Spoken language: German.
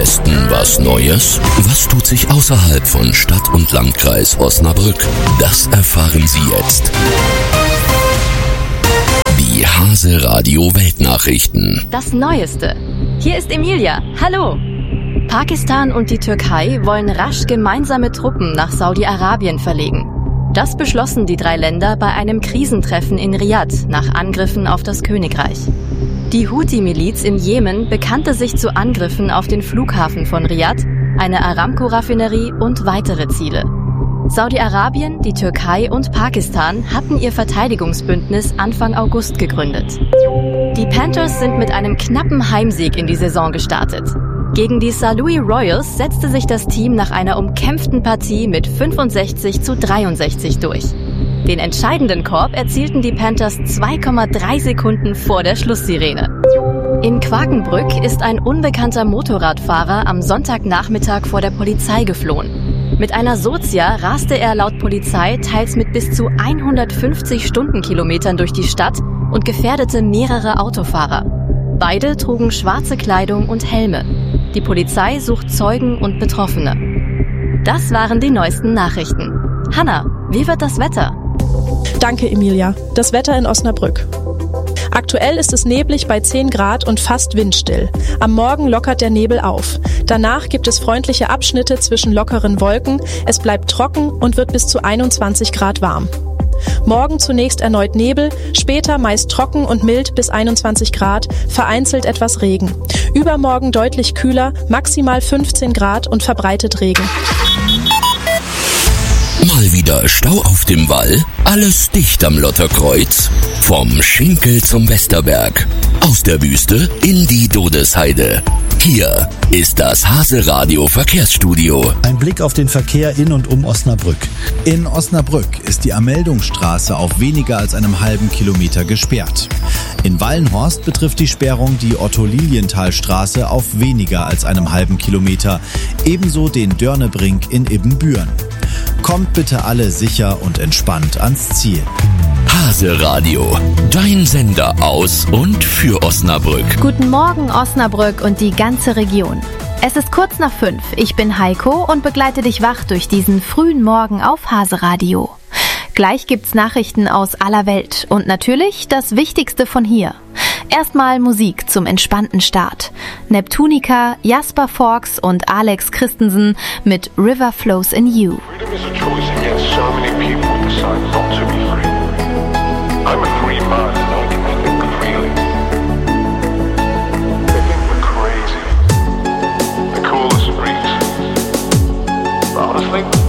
Westen was Neues? Was tut sich außerhalb von Stadt und Landkreis Osnabrück? Das erfahren Sie jetzt. Die Hase Radio Weltnachrichten. Das Neueste. Hier ist Emilia. Hallo. Pakistan und die Türkei wollen rasch gemeinsame Truppen nach Saudi-Arabien verlegen. Das beschlossen die 3 Länder bei einem Krisentreffen in Riad nach Angriffen auf das Königreich. Die Houthi-Miliz im Jemen bekannte sich zu Angriffen auf den Flughafen von Riad, eine Aramco-Raffinerie und weitere Ziele. Saudi-Arabien, die Türkei und Pakistan hatten ihr Verteidigungsbündnis Anfang August gegründet. Die Panthers sind mit einem knappen Heimsieg in die Saison gestartet. Gegen die St. Louis Royals setzte sich das Team nach einer umkämpften Partie mit 65-63 durch. Den entscheidenden Korb erzielten die Panthers 2,3 Sekunden vor der Schlusssirene. In Quakenbrück ist ein unbekannter Motorradfahrer am Sonntagnachmittag vor der Polizei geflohen. Mit einer Sozia raste er laut Polizei teils mit bis zu 150 Stundenkilometern durch die Stadt und gefährdete mehrere Autofahrer. Beide trugen schwarze Kleidung und Helme. Die Polizei sucht Zeugen und Betroffene. Das waren die neuesten Nachrichten. Hanna, wie wird das Wetter? Danke, Emilia. Das Wetter in Osnabrück. Aktuell ist es neblig bei 10 Grad und fast windstill. Am Morgen lockert der Nebel auf. Danach gibt es freundliche Abschnitte zwischen lockeren Wolken. Es bleibt trocken und wird bis zu 21 Grad warm. Morgen zunächst erneut Nebel, später meist trocken und mild bis 21 Grad, vereinzelt etwas Regen. Übermorgen deutlich kühler, maximal 15 Grad und verbreitet Regen. Mal wieder Stau auf dem Wall? Alles dicht am Lotterkreuz. Vom Schinkel zum Westerberg. Aus der Wüste in die Dodesheide. Hier ist das Hase Radio Verkehrsstudio. Ein Blick auf den Verkehr in und um Osnabrück. In Osnabrück ist die Ameldungsstraße auf weniger als einem halben Kilometer gesperrt. In Wallenhorst betrifft die Sperrung die Otto-Lilienthal-Straße auf weniger als einem halben Kilometer. Ebenso den Dörnebrink in Ibbenbüren. Kommt bitte alle sicher und entspannt ans Ziel. Hase Radio, dein Sender aus und für Osnabrück. Guten Morgen Osnabrück und die ganze Region. Es ist kurz nach 5. Ich bin Heiko und begleite dich wach durch diesen frühen Morgen auf Hase Radio. Gleich gibt's Nachrichten aus aller Welt und natürlich das Wichtigste von hier. Erstmal Musik zum entspannten Start. Neptunica, Jasper Forks und Alex Christensen mit River Flows in You. Freedom is a choice, and yet so many people decide not to be free. I'm a free man, and I can think freely. They think we're crazy. They call us freaks. But honestly,